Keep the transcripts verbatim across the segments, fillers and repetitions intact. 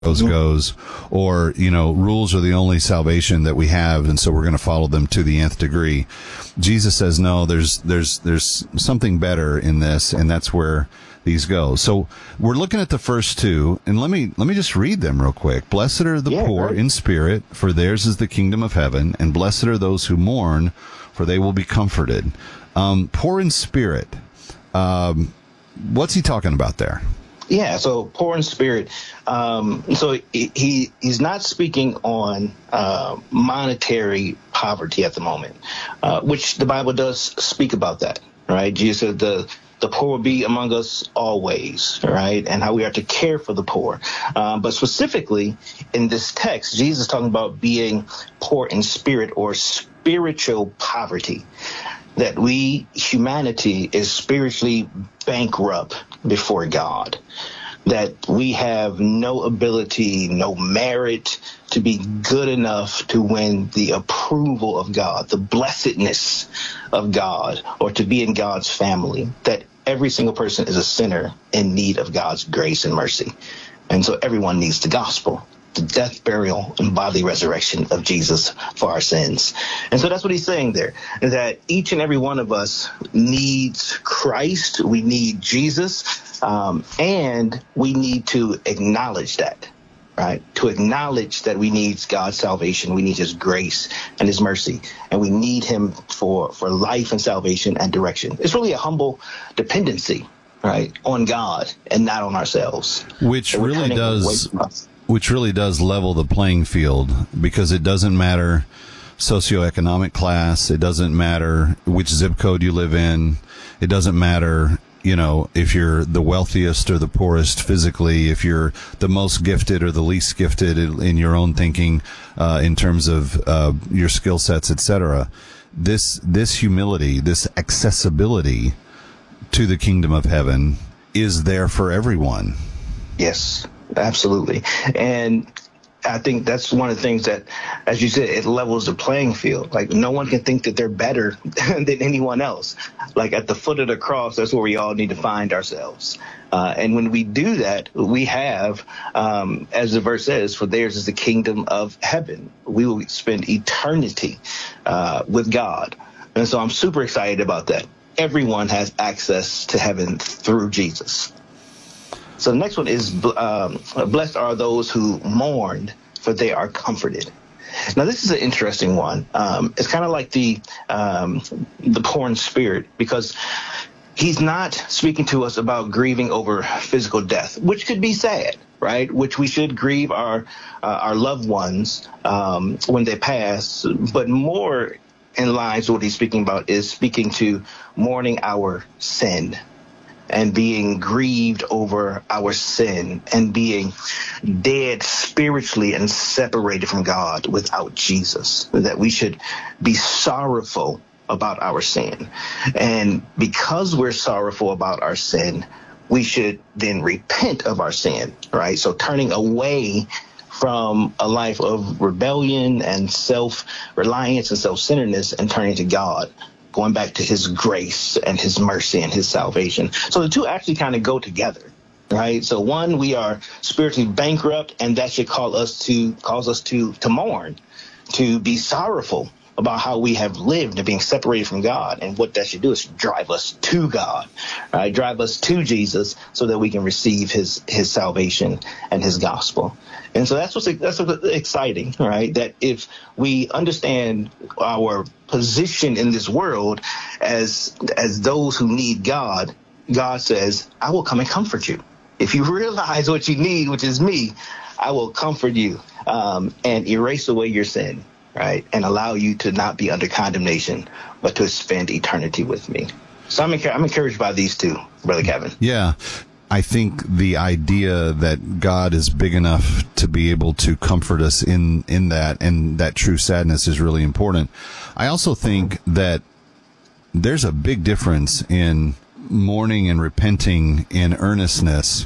goes goes, or, you know, rules are the only salvation that we have, and so we're going to follow them to the nth degree. Jesus says, no, there's there's there's something better in this, and that's where these go. So we're looking at the first two, and let me let me just read them real quick. Blessed are the yeah, poor right. in spirit, for theirs is the kingdom of heaven, and blessed are those who mourn, for they will be comforted. Um, poor in spirit. Um, what's he talking about there? Yeah, so poor in spirit. Um, so he, he he's not speaking on uh, monetary poverty at the moment, uh, which the Bible does speak about that, right? Jesus said the the poor will be among us always, right? And how we are to care for the poor. Um, but specifically in this text, Jesus is talking about being poor in spirit or spiritual poverty. That we, humanity, is spiritually bankrupt before God. That we have no ability, no merit to be good enough to win the approval of God, the blessedness of God, or to be in God's family. That every single person is a sinner in need of God's grace and mercy. And so everyone needs the gospel. The death, burial, and bodily resurrection of Jesus for our sins. And so that's what he's saying there, that each and every one of us needs Christ. We need Jesus, um, and we need to acknowledge that, right? To acknowledge that we need God's salvation. We need his grace and his mercy, and we need him for, for life and salvation and direction. It's really a humble dependency, right, on God and not on ourselves. Which really does... Which really does level the playing field, because it doesn't matter socioeconomic class. It doesn't matter which zip code you live in. It doesn't matter, you know, if you're the wealthiest or the poorest physically, if you're the most gifted or the least gifted in your own thinking, uh, in terms of uh, your skill sets, et cetera. This, this humility, this accessibility to the kingdom of heaven is there for everyone. Yes. Absolutely. And I think that's one of the things that, as you said, it levels the playing field. Like, no one can think that they're better than anyone else. Like, at the foot of the cross, that's where we all need to find ourselves. Uh, and when we do that, we have, um, as the verse says, for theirs is the kingdom of heaven. We will spend eternity uh, with God. And so I'm super excited about that. Everyone has access to heaven through Jesus. So the next one is, um, blessed are those who mourn, for they are comforted. Now, this is an interesting one. Um, it's kind of like the um, the poor in spirit, because he's not speaking to us about grieving over physical death, which could be sad, right? Which we should grieve our uh, our loved ones um, when they pass. But more in line to what he's speaking about is speaking to mourning our sin, and being grieved over our sin, and being dead spiritually and separated from God without Jesus. That we should be sorrowful about our sin. And because we're sorrowful about our sin, we should then repent of our sin, right? So turning away from a life of rebellion and self-reliance and self-centeredness, and turning to God, going back to his grace and his mercy and his salvation. So the two actually kind of go together, right? So one, we are spiritually bankrupt, and that should call us to cause us to to mourn, to be sorrowful about how we have lived and being separated from God. And what that should do is drive us to God, right? Drive us to Jesus, so that we can receive his his salvation and his gospel. And so that's what's that's what's exciting, right? That if we understand our position in this world as as those who need God, God says, I will come and comfort you. If you realize what you need, which is me, I will comfort you um, and erase away your sin, right? And allow you to not be under condemnation, but to spend eternity with me. So I'm, enc- I'm encouraged by these two, Brother Kevin. Yeah. I think the idea that God is big enough to be able to comfort us in, in that, and that true sadness is really important. I also think that there's a big difference in mourning and repenting in earnestness,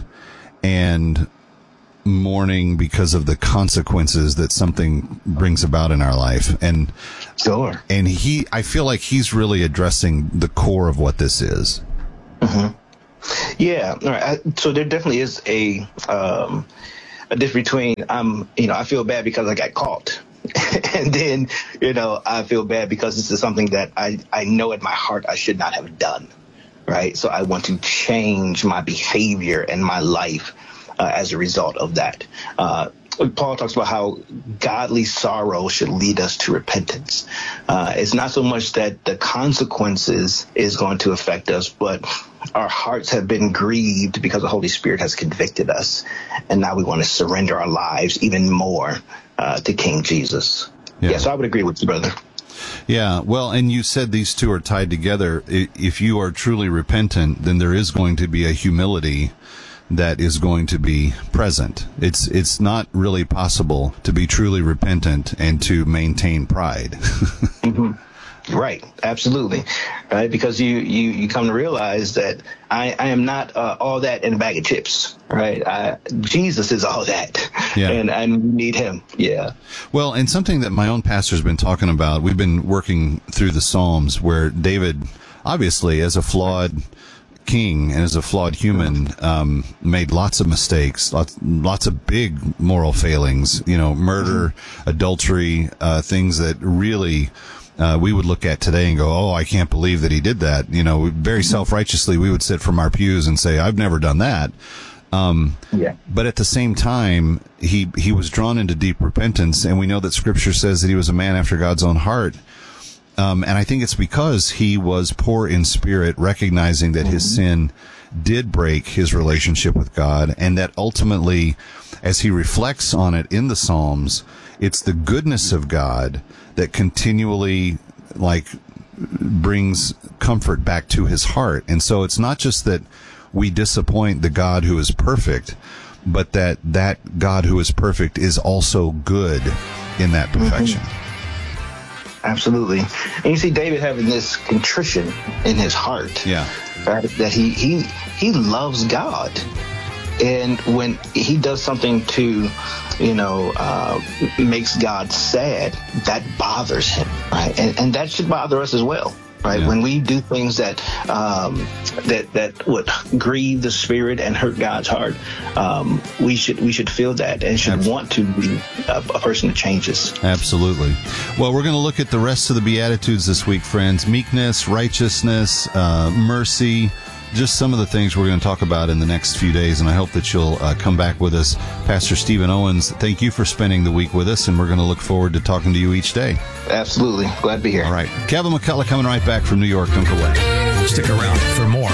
and mourning because of the consequences that something brings about in our life. And sure. And he, I feel like he's really addressing the core of what this is. Mm-hmm. Yeah. All right. So there definitely is a um, a difference between um, you know, I feel bad because I got caught. And then, you know, I feel bad because this is something that I, I know in my heart I should not have done. Right. So I want to change my behavior and my life uh, as a result of that. Uh, Paul talks about how godly sorrow should lead us to repentance. Uh, it's not so much that the consequences is going to affect us, but our hearts have been grieved because the Holy Spirit has convicted us. And now we want to surrender our lives even more uh, to King Jesus. Yeah. yeah, so I would agree with you, brother. Yeah, well, and you said these two are tied together. If you are truly repentant, then there is going to be a humility that is going to be present. It's it's not really possible to be truly repentant and to maintain pride. Mm-hmm. Right, absolutely, right? Because you, you, you come to realize that I, I am not uh, all that in a bag of chips, right? I, Jesus is all that, yeah. and I need him, yeah. Well, and something that my own pastor's been talking about, we've been working through the Psalms where David, obviously, as a flawed king and as a flawed human, um, made lots of mistakes, lots, lots of big moral failings, you know, murder, mm-hmm. adultery, uh, things that really... Uh, we would look at today and go, oh, I can't believe that he did that. You know, very self-righteously, we would sit from our pews and say, I've never done that. Um, yeah. But at the same time, he, he was drawn into deep repentance, and we know that Scripture says that he was a man after God's own heart. Um, and I think it's because he was poor in spirit, recognizing that mm-hmm. his sin did break his relationship with God, and that ultimately, as he reflects on it in the Psalms, it's the goodness of God that continually, like, brings comfort back to his heart. And so it's not just that we disappoint the God who is perfect, but that that God who is perfect is also good in that perfection. Mm-hmm. Absolutely. And you see David having this contrition in his heart. Yeah. Right? That he, he, he loves God. And when he does something to, you know, uh, makes God sad, that bothers him, right? And, and that should bother us as well, right? Yeah. When we do things that um, that that would grieve the Spirit and hurt God's heart, um, we should we should feel that and should Absolutely. want to be a, a person that changes. Absolutely. Well, we're going to look at the rest of the Beatitudes this week, friends. Meekness, righteousness, uh, mercy. Just some of the things we're going to talk about in the next few days, and I hope that you'll uh, come back with us. Pastor Stephen Owens, thank you for spending the week with us, and we're going to look forward to talking to you each day. Absolutely. Glad to be here. All right. Kevin McCullough coming right back from New York. Don't go away. Stick around for more